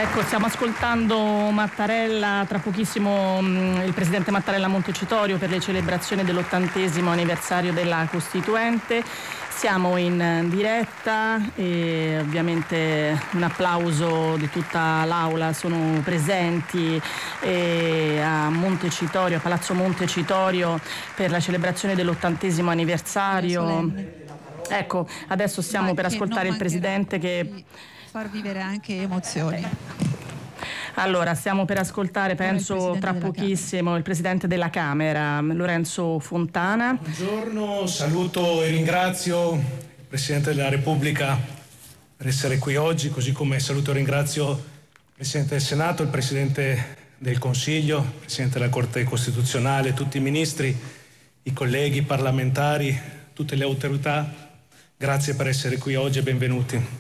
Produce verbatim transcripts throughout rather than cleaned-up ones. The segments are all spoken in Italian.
Ecco, stiamo ascoltando Mattarella, tra pochissimo mh, il presidente Mattarella a Montecitorio per le celebrazioni dell'ottantesimo anniversario della Costituente. Siamo in diretta e ovviamente un applauso di tutta l'aula, sono presenti eh, a Montecitorio, a Palazzo Montecitorio per la celebrazione dell'ottantesimo anniversario. Ecco, adesso stiamo per ascoltare il presidente che far vivere anche emozioni. Allora, stiamo per ascoltare, penso tra pochissimo, il Presidente della Camera, Lorenzo Fontana. Buongiorno, saluto e ringrazio il Presidente della Repubblica per essere qui oggi, così come saluto e ringrazio il Presidente del Senato, il Presidente del Consiglio, il Presidente della Corte Costituzionale, tutti i ministri, i colleghi parlamentari, tutte le autorità. Grazie per essere qui oggi e benvenuti.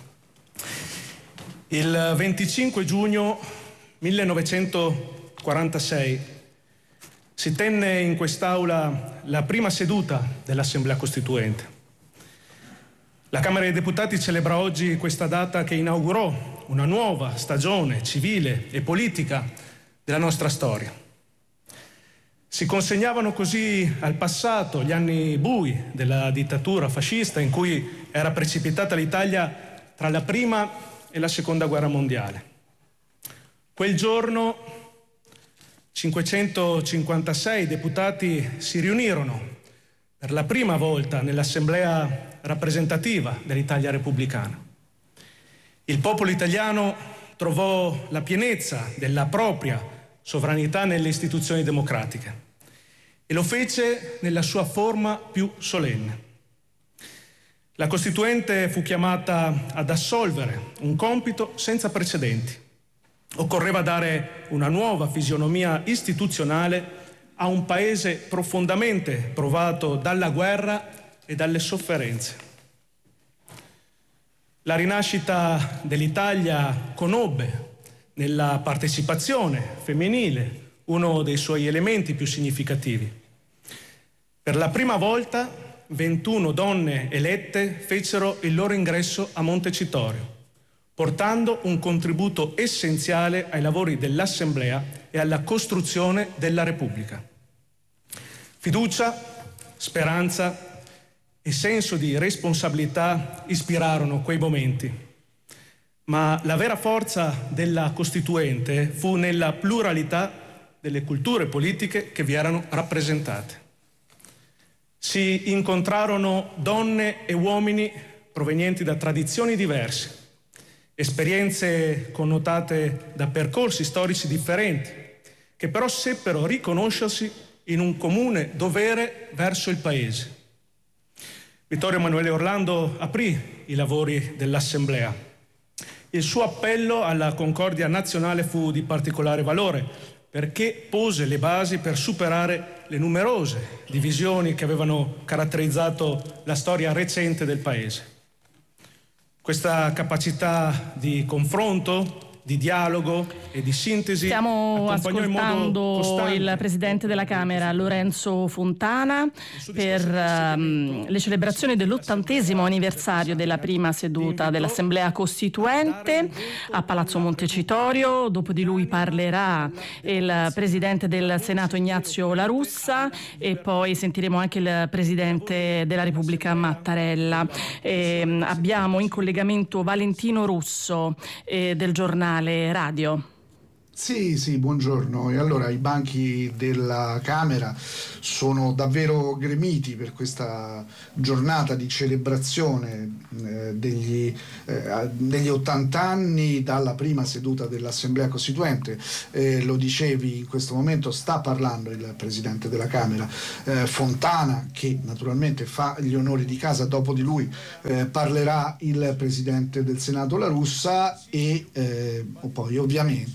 Il venticinque giugno millenovecentoquarantasei si tenne in quest'Aula la prima seduta dell'Assemblea Costituente. La Camera dei Deputati celebra oggi questa data che inaugurò una nuova stagione civile e politica della nostra storia. Si consegnavano così al passato gli anni bui della dittatura fascista in cui era precipitata l'Italia tra la prima e la seconda guerra mondiale. Quel giorno cinquecentocinquantasei deputati si riunirono per la prima volta nell'Assemblea rappresentativa dell'Italia repubblicana. Il popolo italiano trovò la pienezza della propria sovranità nelle istituzioni democratiche e lo fece nella sua forma più solenne. La Costituente fu chiamata ad assolvere un compito senza precedenti. Occorreva dare una nuova fisionomia istituzionale a un paese profondamente provato dalla guerra e dalle sofferenze. La rinascita dell'Italia conobbe nella partecipazione femminile uno dei suoi elementi più significativi. Per la prima volta ventuno donne elette fecero il loro ingresso a Montecitorio, portando un contributo essenziale ai lavori dell'Assemblea e alla costruzione della Repubblica. Fiducia, speranza e senso di responsabilità ispirarono quei momenti, ma la vera forza della Costituente fu nella pluralità delle culture politiche che vi erano rappresentate. Si incontrarono donne e uomini provenienti da tradizioni diverse, esperienze connotate da percorsi storici differenti, che però seppero riconoscersi in un comune dovere verso il Paese. Vittorio Emanuele Orlando aprì i lavori dell'Assemblea. Il suo appello alla concordia nazionale fu di particolare valore, perché pose le basi per superare le numerose divisioni che avevano caratterizzato la storia recente del Paese. Questa capacità di confronto, di dialogo e di sintesi stiamo ascoltando il Presidente della Camera Lorenzo Fontana per um, le celebrazioni dell'ottantesimo anniversario della prima seduta dell'Assemblea Costituente a Palazzo Montecitorio. Dopo di lui parlerà il Presidente del Senato Ignazio La Russa e poi sentiremo anche il Presidente della Repubblica Mattarella. E, um, abbiamo in collegamento Valentino Russo eh, del giornale Radio. Sì, sì, buongiorno. E allora i banchi della Camera sono davvero gremiti per questa giornata di celebrazione eh, degli, eh, degli ottanta anni dalla prima seduta dell'Assemblea Costituente. Eh, lo dicevi, in questo momento sta parlando il Presidente della Camera eh, Fontana, che naturalmente fa gli onori di casa. Dopo di lui eh, parlerà il Presidente del Senato La Russa e eh, poi ovviamente ci sarà anche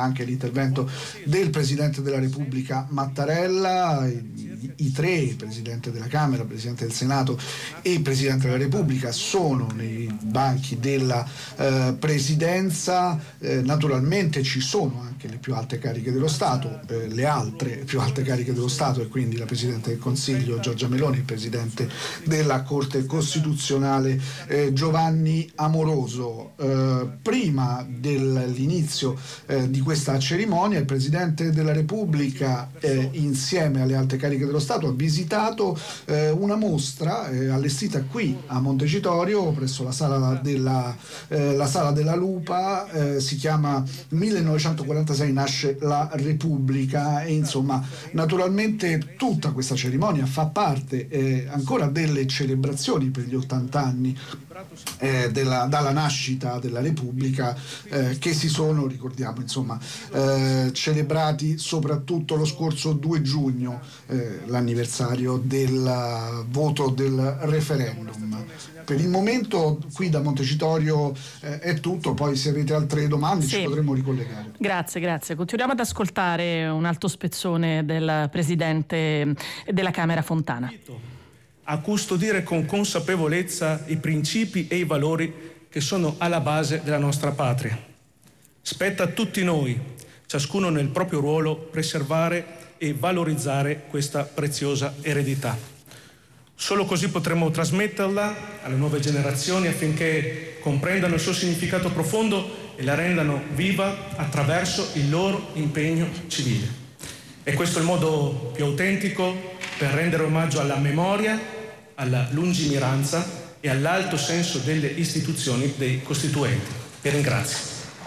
anche l'intervento del Presidente della Repubblica Mattarella. I, i tre, il Presidente della Camera, il Presidente del Senato e il Presidente della Repubblica, sono nei banchi della eh, Presidenza. Eh, naturalmente ci sono anche le più alte cariche dello Stato, eh, le altre più alte cariche dello Stato, e quindi la Presidente del Consiglio Giorgia Meloni, il Presidente della Corte Costituzionale eh, Giovanni Amoroso. Eh, prima dell'inizio eh, di questa cerimonia, il Presidente della Repubblica eh, insieme alle alte cariche dello Stato ha visitato eh, una mostra eh, allestita qui a Montecitorio presso la sala della, eh, la sala della Lupa. Eh, si chiama millenovecentoquarantasei nasce la Repubblica, e insomma naturalmente tutta questa cerimonia fa parte eh, ancora delle celebrazioni per gli ottanta anni eh, della, dalla nascita della Repubblica, eh, che si sono, ricordiamo insomma, eh, celebrati soprattutto lo scorso due giugno, eh, l'anniversario del voto del referendum. Per il momento qui da Montecitorio eh, è tutto, poi se avete altre domande sì, ci potremo ricollegare. Grazie, grazie. Continuiamo ad ascoltare un altro spezzone del Presidente della Camera Fontana. A custodire con consapevolezza i principi e i valori che sono alla base della nostra patria. Spetta a tutti noi, ciascuno nel proprio ruolo, preservare e valorizzare questa preziosa eredità. Solo così potremo trasmetterla alle nuove generazioni affinché comprendano il suo significato profondo e la rendano viva attraverso il loro impegno civile. E questo è il modo più autentico per rendere omaggio alla memoria, alla lungimiranza e all'alto senso delle istituzioni dei costituenti. Vi ringrazio.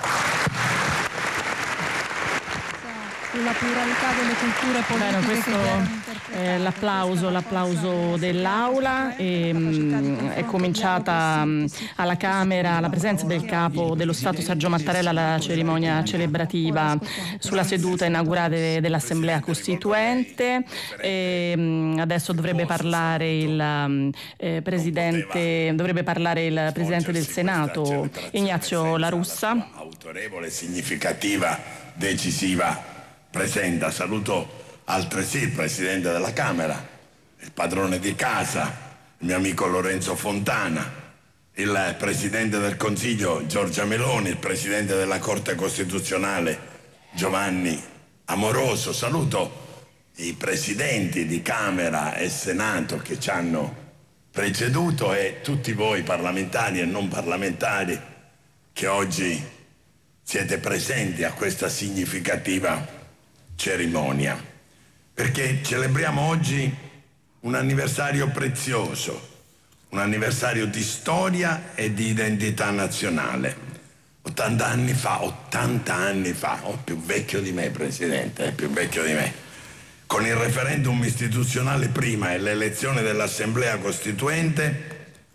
Sulla pluralità delle culture politiche. Bene, questo è l'applauso, l'applauso dell'Aula. E, mh, è cominciata mh, alla Camera la presenza del Capo dello Stato Sergio Mattarella alla cerimonia celebrativa sulla seduta inaugurale dell'Assemblea Costituente. E, mh, adesso dovrebbe parlare il eh, Presidente, dovrebbe parlare il Presidente del Senato Ignazio La Russa. Autorevole, significativa, decisiva. Presenta, saluto altresì il Presidente della Camera, il padrone di casa, il mio amico Lorenzo Fontana, il Presidente del Consiglio Giorgia Meloni, il Presidente della Corte Costituzionale Giovanni Amoroso. Saluto i Presidenti di Camera e Senato che ci hanno preceduto e tutti voi parlamentari e non parlamentari che oggi siete presenti a questa significativa cerimonia, perché celebriamo oggi un anniversario prezioso, un anniversario di storia e di identità nazionale. ottanta anni fa, ottanta anni fa, oh, più vecchio di me, Presidente, più vecchio di me, con il referendum istituzionale prima e l'elezione dell'Assemblea Costituente,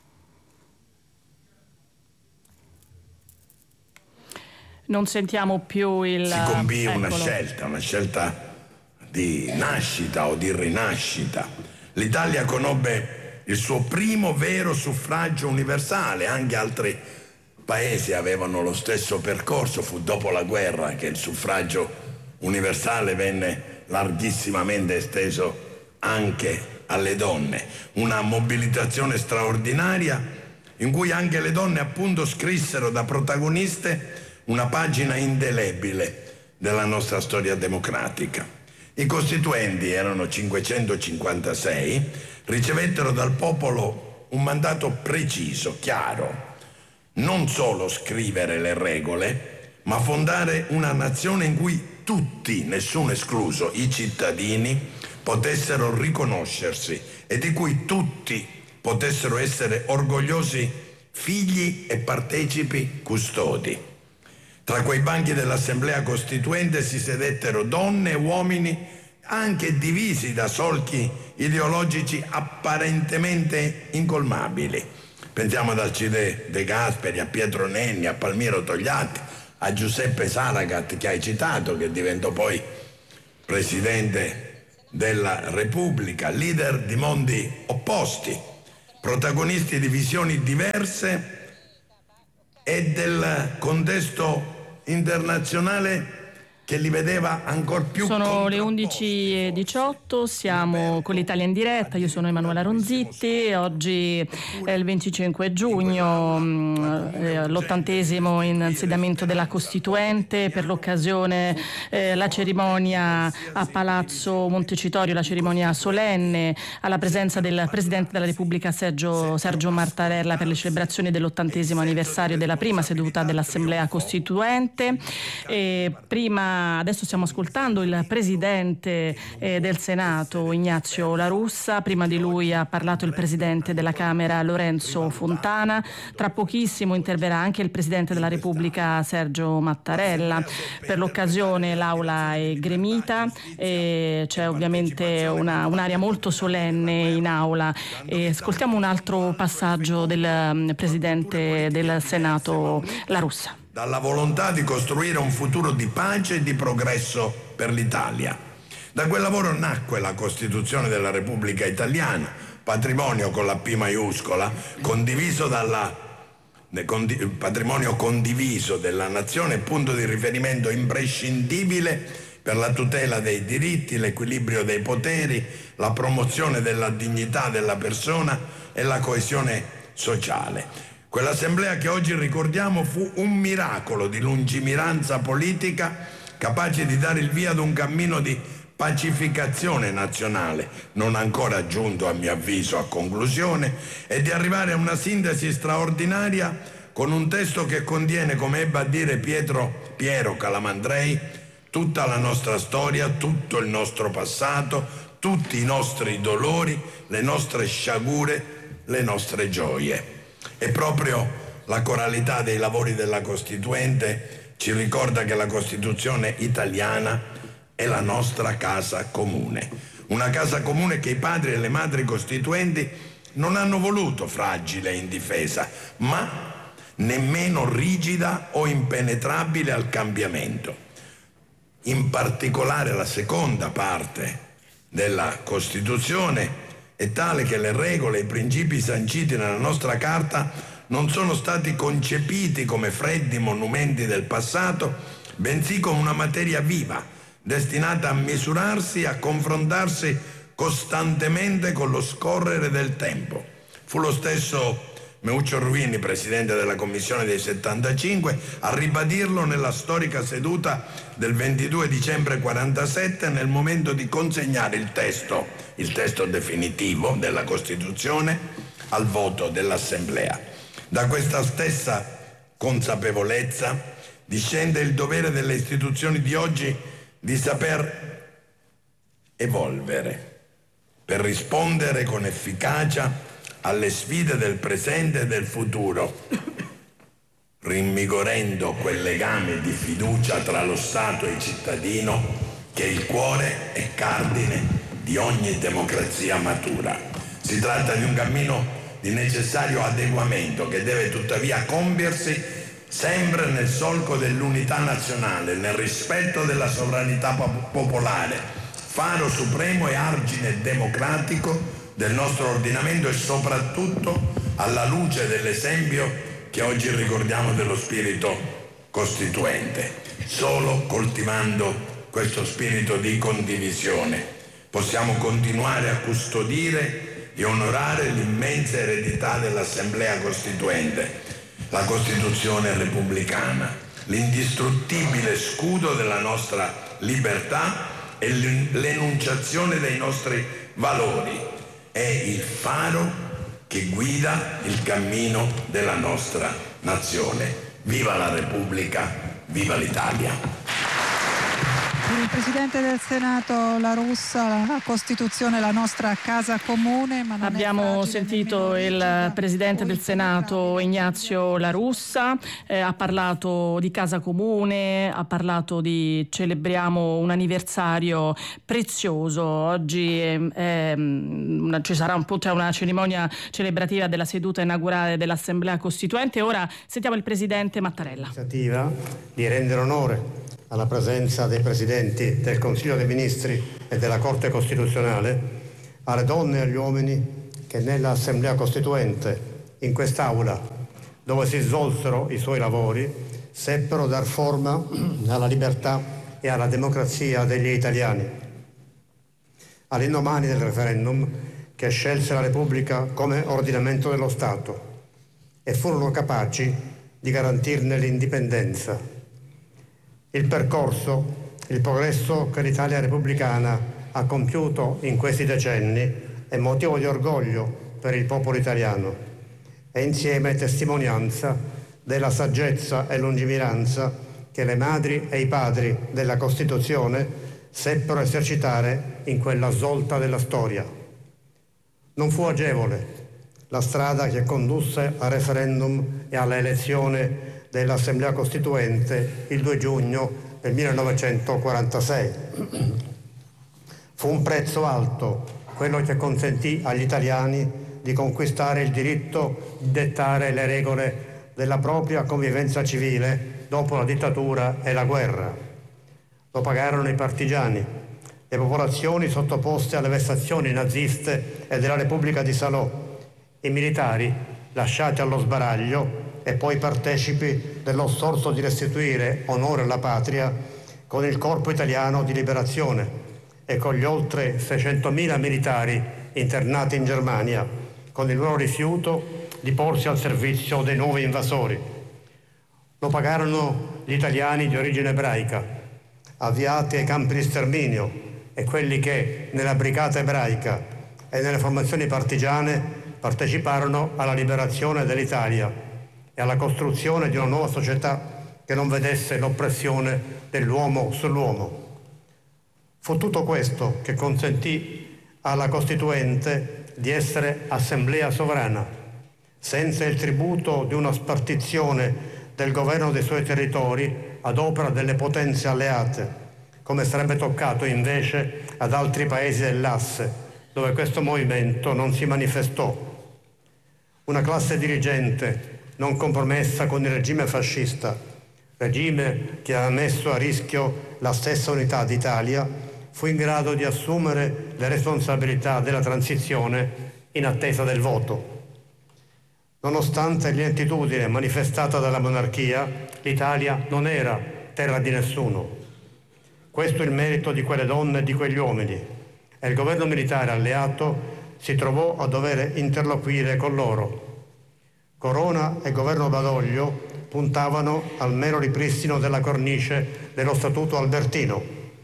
non sentiamo più il... Si compì Eccolo. una scelta, una scelta di nascita o di rinascita. L'Italia conobbe il suo primo vero suffragio universale, anche altri paesi avevano lo stesso percorso, fu dopo la guerra che il suffragio universale venne larghissimamente esteso anche alle donne. Una mobilitazione straordinaria in cui anche le donne appunto scrissero da protagoniste una pagina indelebile della nostra storia democratica. I costituenti, erano cinquecentocinquantasei, ricevettero dal popolo un mandato preciso, chiaro: non solo scrivere le regole, ma fondare una nazione in cui tutti, nessuno escluso, i cittadini potessero riconoscersi e di cui tutti potessero essere orgogliosi figli e partecipi custodi. Tra quei banchi dell'Assemblea Costituente si sedettero donne e uomini anche divisi da solchi ideologici apparentemente incolmabili. Pensiamo ad Alcide De Gasperi, a Pietro Nenni, a Palmiro Togliatti, a Giuseppe Saragat che hai citato, che diventò poi Presidente della Repubblica, leader di mondi opposti, protagonisti di visioni diverse e del contesto internazionale che li vedeva ancora più Sono le undici e diciotto, siamo con l'Italia in diretta, io sono Emanuela Ronzitti, oggi è il venticinque giugno, l'ottantesimo insediamento della Costituente, per l'occasione eh, la cerimonia a Palazzo Montecitorio, la cerimonia solenne, alla presenza del Presidente della Repubblica Sergio, Sergio Mattarella per le celebrazioni dell'ottantesimo anniversario della prima seduta dell'Assemblea Costituente. E prima Adesso stiamo ascoltando il Presidente eh, del Senato, Ignazio La Russa. Prima di lui ha parlato il Presidente della Camera, Lorenzo Fontana. Tra pochissimo interverrà anche il Presidente della Repubblica, Sergio Mattarella. Per l'occasione l'aula è gremita e c'è ovviamente una, un'area molto solenne in aula. E ascoltiamo un altro passaggio del um, Presidente del Senato, La Russa. Dalla volontà di costruire un futuro di pace e di progresso per l'Italia. Da quel lavoro nacque la Costituzione della Repubblica Italiana, patrimonio con la P maiuscola, condiviso dalla, condi, patrimonio condiviso della nazione, punto di riferimento imprescindibile per la tutela dei diritti, l'equilibrio dei poteri, la promozione della dignità della persona e la coesione sociale. Quell'assemblea che oggi ricordiamo fu un miracolo di lungimiranza politica, capace di dare il via ad un cammino di pacificazione nazionale, non ancora giunto a mio avviso a conclusione, e di arrivare a una sintesi straordinaria con un testo che contiene, come ebbe a dire Pietro, Piero Calamandrei, tutta la nostra storia, tutto il nostro passato, tutti i nostri dolori, le nostre sciagure, le nostre gioie. E proprio la coralità dei lavori della Costituente ci ricorda che la Costituzione italiana è la nostra casa comune. Una casa comune che i padri e le madri costituenti non hanno voluto fragile e indifesa, ma nemmeno rigida o impenetrabile al cambiamento. In particolare la seconda parte della Costituzione è tale che le regole e i principi sanciti nella nostra Carta non sono stati concepiti come freddi monumenti del passato, bensì come una materia viva, destinata a misurarsi e a confrontarsi costantemente con lo scorrere del tempo. Fu lo stesso Meuccio Ruini, presidente della Commissione dei settantacinque, a ribadirlo nella storica seduta del ventidue dicembre quarantasette, nel momento di consegnare il testo, il testo definitivo della Costituzione, al voto dell'Assemblea. Da questa stessa consapevolezza discende il dovere delle istituzioni di oggi di saper evolvere per rispondere con efficacia alle sfide del presente e del futuro, rinvigorendo quel legame di fiducia tra lo Stato e il cittadino che è il cuore e cardine di ogni democrazia matura. Si tratta di un cammino di necessario adeguamento che deve tuttavia compiersi sempre nel solco dell'unità nazionale, nel rispetto della sovranità popolare, faro supremo e argine democratico del nostro ordinamento, e soprattutto alla luce dell'esempio che oggi ricordiamo dello spirito costituente. Solo coltivando questo spirito di condivisione possiamo continuare a custodire e onorare l'immensa eredità dell'Assemblea Costituente, la Costituzione repubblicana, l'indistruttibile scudo della nostra libertà e l'enunciazione dei nostri valori. È il faro che guida il cammino della nostra nazione. Viva la Repubblica, viva l'Italia. Il Presidente del Senato La Russa, la Costituzione è la nostra casa comune. Ma non Abbiamo sentito il Presidente del Senato Ignazio La Russa, eh, ha parlato di casa comune, ha parlato di celebriamo un anniversario prezioso. Oggi è, è, una, ci sarà un po' una cerimonia celebrativa della seduta inaugurale dell'Assemblea Costituente. Ora sentiamo il Presidente Mattarella. L'iniziativa di rendere onore alla presenza dei Presidenti del Consiglio dei Ministri e della Corte Costituzionale, alle donne e agli uomini che nell'Assemblea Costituente, in quest'Aula, dove si svolsero i suoi lavori, seppero dar forma alla libertà e alla democrazia degli italiani. All'indomani del referendum che scelse la Repubblica come ordinamento dello Stato e furono capaci di garantirne l'indipendenza. Il percorso, il progresso che l'Italia repubblicana ha compiuto in questi decenni è motivo di orgoglio per il popolo italiano e insieme testimonianza della saggezza e lungimiranza che le madri e i padri della Costituzione seppero esercitare in quella svolta della storia. Non fu agevole la strada che condusse al referendum e alla elezione dell'Assemblea Costituente il due giugno del millenovecentoquarantasei. Fu un prezzo alto quello che consentì agli italiani di conquistare il diritto di dettare le regole della propria convivenza civile dopo la dittatura e la guerra. Lo pagarono i partigiani, le popolazioni sottoposte alle vessazioni naziste e della Repubblica di Salò, i militari lasciati allo sbaraglio e poi partecipi dello sforzo di restituire onore alla patria con il Corpo Italiano di Liberazione e con gli oltre seicentomila militari internati in Germania, con il loro rifiuto di porsi al servizio dei nuovi invasori. Lo pagarono gli italiani di origine ebraica, avviati ai campi di sterminio, e quelli che nella brigata ebraica e nelle formazioni partigiane parteciparono alla liberazione dell'Italia e alla costruzione di una nuova società che non vedesse l'oppressione dell'uomo sull'uomo. Fu tutto questo che consentì alla Costituente di essere assemblea sovrana, senza il tributo di una spartizione del governo dei suoi territori ad opera delle potenze alleate, come sarebbe toccato invece ad altri paesi dell'asse, dove questo movimento non si manifestò. Una classe dirigente non compromessa con il regime fascista, regime che aveva messo a rischio la stessa unità d'Italia, fu in grado di assumere le responsabilità della transizione in attesa del voto. Nonostante l'inettitudine manifestata dalla monarchia, l'Italia non era terra di nessuno. Questo è il merito di quelle donne e di quegli uomini, e il governo militare alleato si trovò a dover interloquire con loro. Corona e governo Badoglio puntavano al mero ripristino della cornice dello Statuto Albertino,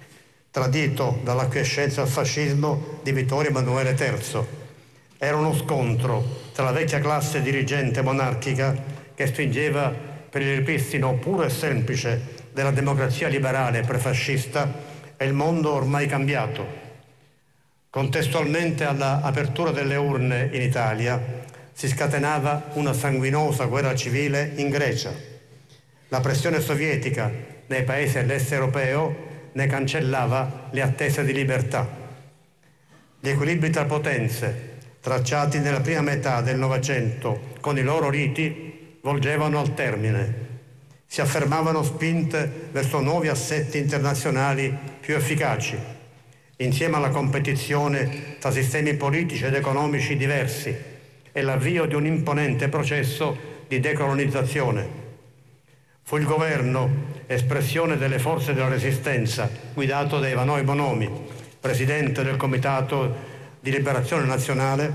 tradito dall'acquiescenza al fascismo di Vittorio Emanuele terzo. Era uno scontro tra la vecchia classe dirigente monarchica che spingeva per il ripristino puro e semplice della democrazia liberale prefascista e il mondo ormai cambiato. Contestualmente all'apertura delle urne in Italia si scatenava una sanguinosa guerra civile in Grecia. La pressione sovietica nei paesi dell'est europeo ne cancellava le attese di libertà. Gli equilibri tra potenze, tracciati nella prima metà del Novecento con i loro riti, volgevano al termine. Si affermavano spinte verso nuovi assetti internazionali più efficaci, insieme alla competizione tra sistemi politici ed economici diversi e l'avvio di un imponente processo di decolonizzazione. Fu il governo, espressione delle forze della resistenza, guidato da Ivanhoe Bonomi, presidente del Comitato di Liberazione Nazionale,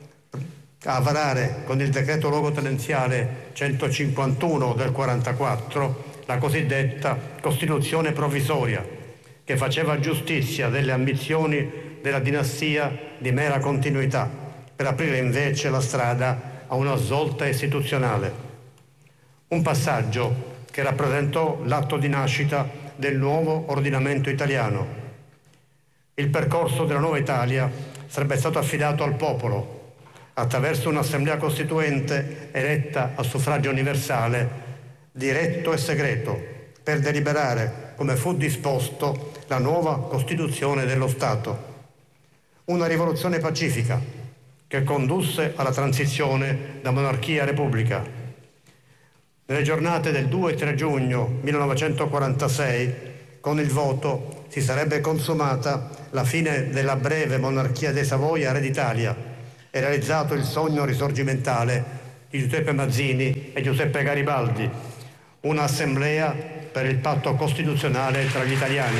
a varare con il decreto luogotenenziale centocinquantuno del quarantaquattro la cosiddetta Costituzione provvisoria, che faceva giustizia delle ambizioni della dinastia di mera continuità, per aprire invece la strada a una svolta istituzionale. Un passaggio che rappresentò l'atto di nascita del nuovo ordinamento italiano. Il percorso della nuova Italia sarebbe stato affidato al popolo, attraverso un'assemblea costituente eletta a suffragio universale, diretto e segreto, per deliberare, come fu disposto, la nuova Costituzione dello Stato. Una rivoluzione pacifica che condusse alla transizione da monarchia a repubblica. Nelle giornate del due e tre giugno millenovecentoquarantasei, con il voto, si sarebbe consumata la fine della breve monarchia dei Savoia re d'Italia e realizzato il sogno risorgimentale di Giuseppe Mazzini e Giuseppe Garibaldi, un'assemblea per il patto costituzionale tra gli italiani.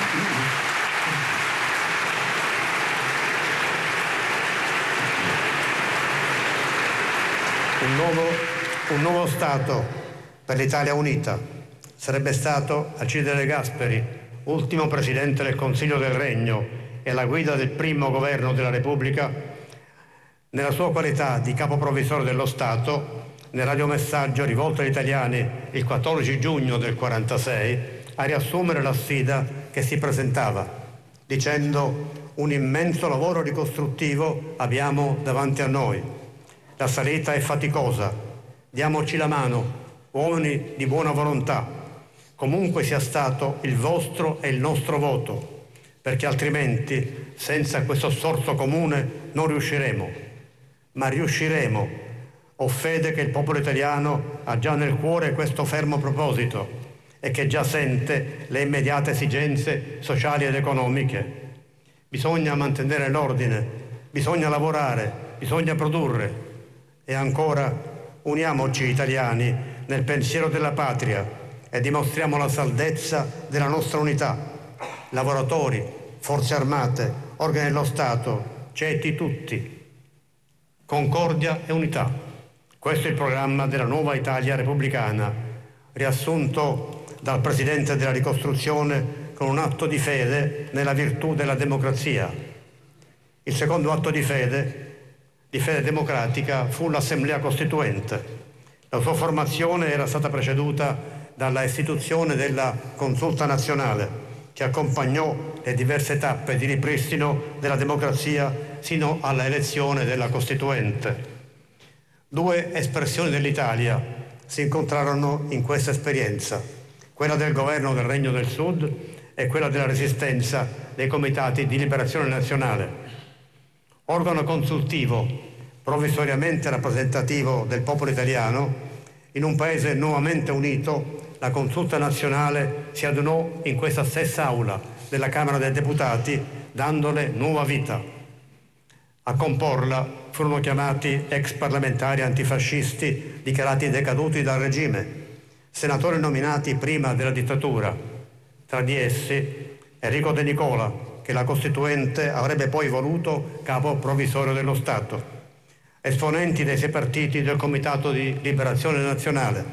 Un nuovo, un nuovo Stato per l'Italia unita. Sarebbe stato Alcide De Gasperi, ultimo Presidente del Consiglio del Regno e alla guida del primo governo della Repubblica, nella sua qualità di capo provvisorio dello Stato, nel radiomessaggio rivolto agli italiani il quattordici giugno del quarantasei, a riassumere la sfida che si presentava, dicendo: un immenso lavoro ricostruttivo abbiamo davanti a noi. La salita è faticosa, diamoci la mano, uomini di buona volontà, comunque sia stato il vostro e il nostro voto, perché altrimenti senza questo sforzo comune non riusciremo, ma riusciremo. Ho fede che il popolo italiano ha già nel cuore questo fermo proposito e che già sente le immediate esigenze sociali ed economiche. Bisogna mantenere l'ordine, bisogna lavorare, bisogna produrre. E ancora, uniamoci italiani nel pensiero della patria e dimostriamo la saldezza della nostra unità. Lavoratori, forze armate, organi dello Stato, ceti tutti. Concordia e unità. Questo è il programma della nuova Italia repubblicana, riassunto dal Presidente della ricostruzione con un atto di fede nella virtù della democrazia. Il secondo atto di fede di fede democratica fu l'Assemblea Costituente. La sua formazione era stata preceduta dalla istituzione della Consulta Nazionale, che accompagnò le diverse tappe di ripristino della democrazia sino alla elezione della Costituente. Due espressioni dell'Italia si incontrarono in questa esperienza, quella del governo del Regno del Sud e quella della resistenza dei comitati di liberazione nazionale. Organo consultivo, provvisoriamente rappresentativo del popolo italiano, in un paese nuovamente unito, la Consulta Nazionale si adunò in questa stessa aula della Camera dei Deputati, dandole nuova vita. A comporla furono chiamati ex parlamentari antifascisti dichiarati decaduti dal regime, senatori nominati prima della dittatura, tra di essi Enrico De Nicola, che la Costituente avrebbe poi voluto capo provvisorio dello Stato, esponenti dei sei partiti del Comitato di Liberazione Nazionale,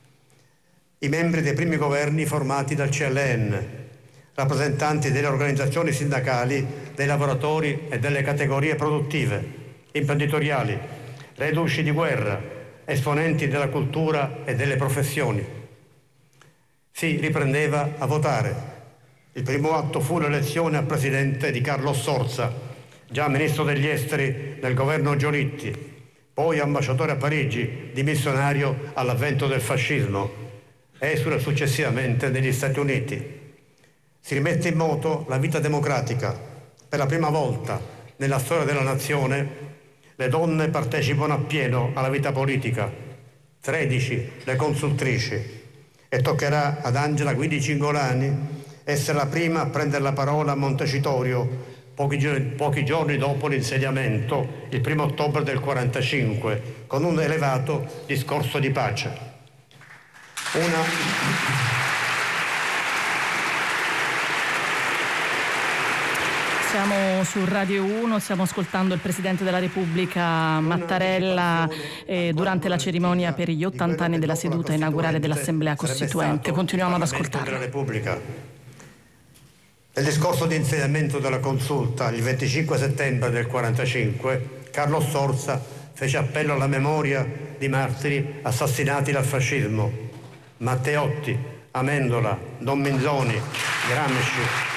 i membri dei primi governi formati dal C L N, rappresentanti delle organizzazioni sindacali, dei lavoratori e delle categorie produttive, imprenditoriali, reduci di guerra, esponenti della cultura e delle professioni. Si riprendeva a votare. Il primo atto fu l'elezione a presidente di Carlo Sforza, già ministro degli esteri nel governo Giolitti, poi ambasciatore a Parigi, dimissionario all'avvento del fascismo, esule successivamente negli Stati Uniti. Si rimette in moto la vita democratica. Per la prima volta nella storia della nazione le donne partecipano appieno alla vita politica, tredici le consultrici, e toccherà ad Angela Guidi Cingolani essere la prima a prendere la parola a Montecitorio pochi giorni, pochi giorni dopo l'insediamento, il primo ottobre del quarantacinque, con un elevato discorso di pace. Una... Siamo su Radio uno, stiamo ascoltando il Presidente della Repubblica Mattarella eh, durante la cerimonia per gli ottanta anni della seduta inaugurale dell'Assemblea Costituente. Continuiamo ad ascoltarlo. Nel discorso di insediamento della Consulta, il venticinque settembre del quarantacinque, Carlo Sforza fece appello alla memoria di martiri assassinati dal fascismo: Matteotti, Amendola, Don Minzoni, Gramsci,